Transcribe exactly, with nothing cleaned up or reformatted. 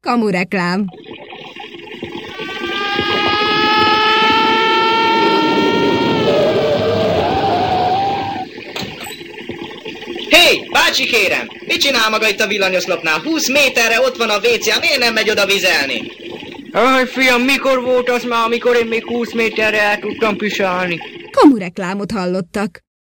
Kamureklám. Hé, bácsi kérem! Mit csinál maga itt a villanyoszlopnál? húsz méterre ott van a vécé, miért nem megy oda vizelni? Aj, fiam, mikor volt az már, amikor én még húsz méterre el tudtam pisálni? Kamureklámot hallottak.